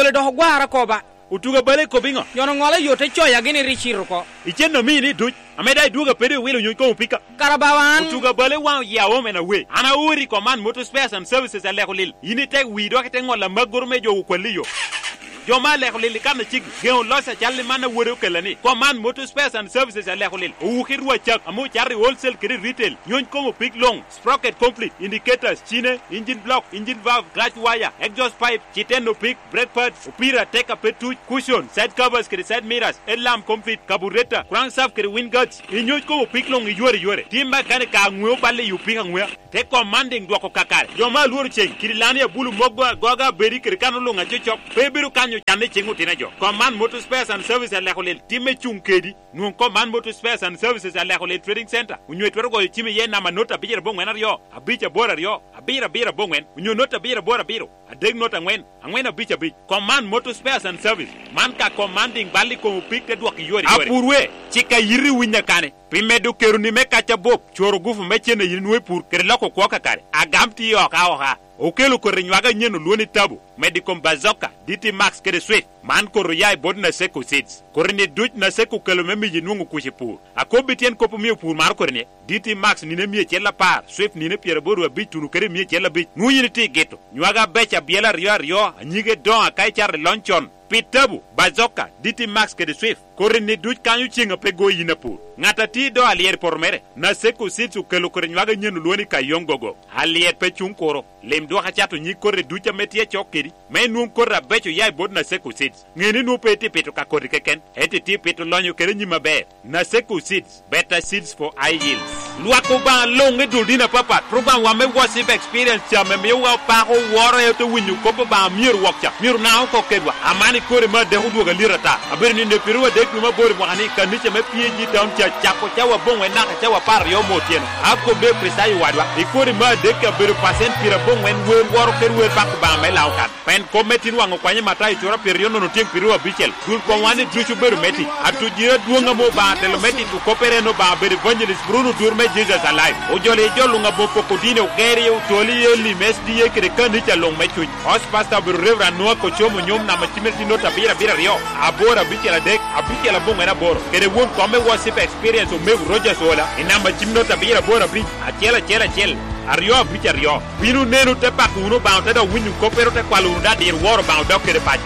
yore do gwara ko ba utuga bale ko bingo yono ngola yote choya gini richiro ko icheno mini duj ameda duga pede wilo nyo ko pika karabawan utuga bale wa ya wo mena we ana uri command motor spares and services ale ko lil yini tek wi do ke ngola magurme jo ko liyo yo male ko lil kan chig geon losa jalli man woro kelani command motor spares and services ale ko lil u khirwa chak amu charri wholesale credit retail nyon ko pick long sprocket complete indicators chine engine block engine valve clutch wire exhaust pipe chiteno pick brake pads upira take up petu cushion side covers kri side mirrors alarm complete carburetor crankshaft kri wind guards inyo ko pick long yore timba kan ka ngwe balle yu pick ngwe te commanding do ko kakar yo ma luru chen kri lani bulu moggo goga beri kri kanulu nga chok pebiru kanyo chane chingu tinajo command motor spares and services ale ko lel timme chunkedi non command motor spares and services ale ko lel trading center unyo twero go timme ye na manota bijere bongwen aryo abicha bora ryo abira bongwen unyo nota bira bora biro adeg nota ngwen abicha bi command motor spares and service man ka commanding bali ko pick te dwak yori apurwe chika yiri winya kane pimedu keruni mekacha bob choro gufu mechene yinwe pur kerlako kwa kakare agamti yo ka okelo ko rinywaga nyeno luoni tabu medicom bazoka DT Max kere sweet man ko royai bodna seko seeds korne duj na seko kelo memi yinungu kushipur akobitien kopo mi pur mar korne DT Max nine mi chela par sweet nine piere boru abitunu kere mi chela bit nuyiniti geto nywaga becha biela rio anyige don akai char lonchon pitabu bazoka DT Max kere swift korne duj kanyu chinga pego yinapur ngata ti do alier pormere na seko seeds ukelo ko rinywaga nyeno luoni kayongogo alier pechun koro lem do khachatu nyi korre duja metie chokeri me nun korra becho yai bod na seko seeds ngeni nu peti peto ka korri keken eti ti peto lonyo kere nyima be na seko seeds better seeds for high yields lwa ko ba longe dudina papa program wa me worship experience cha me wa pa ko woro yo to winyu ko ba mir wakcha mir na ko kedwa amani kore ma de hudu ga lirata aberni ne piru de kuma bori mo hani kan ni che me pieji down cha chako cha wa bonwe na cha wa par yo motieno akko be presai wadwa ikore ma de ka beru pasent pira bonwen wen woro kerwe bak ba me laukan pen kometin wango kwanye matai chora periono no tiek piru abichel dul ko wani druchu beru meti atu jira duonga mo ba telo meti tu kopere no ba beru evangelist Bruno Durme Jesus alive o jole jolunga bo pokodine o geri o toli eli mesdi ye kere kan ni cha long mechu os pastor beru reverend no ko chomo nyom na machimeti no tabira rio abora bichela dek abichela bonga na boro kere won kome worship experience o me Rogers wala inamba chimno tabira bora bi achela chel ario bicha rio binu nenu te pak uno ba te do winyu kopero te kwalu da dir woro ba do kere pa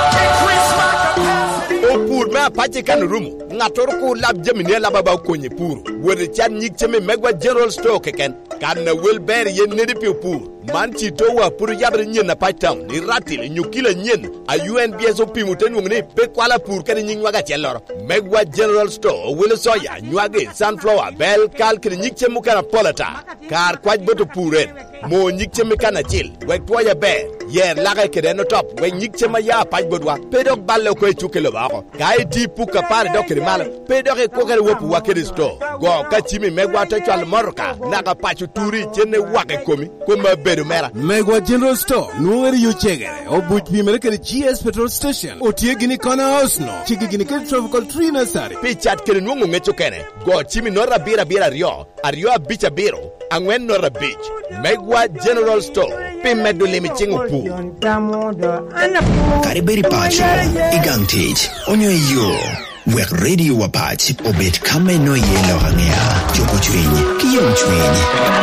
o pur ma pache kan rumu ngator ko lab jemine la baba ko ni pur wori chan nyik cheme megwa general store keken kan na welber yen ne de pur man chi to wa pur yabre nyen na pachtam ni ratil nyukila nyen a UNBS o pimuten ngni pe kwala pur kan nyin waga chelor megwa general store wele soya nywage sunflower bel kal kri nyik chemu kana polata kar kwaj boto puren mo nyik cheme kana chil wek toya be yer laga kede no top we nyik chema ya paj bodwa pedok balle ko chukelo bako kai ti puka pare dokri mal pedok ko kere wopu wakere store go ka chimi megwa to chal morka naga pachu turi chene wake komi kuma bedu mera megwa general store nuweri yu chegere obuj pimere kere GS petrol station otie gini kona house no chigi gini kere tropical tree nursery pichat kere nungu ngecho kene go chimi nora bira rio ario bicha biro angwen nora beach megwa general store pimedu limichingu pu kariberi pacho igangtich onyo yo wek radio wapach obet kame no yelo hangea joko chwenyi kiyong chwenyi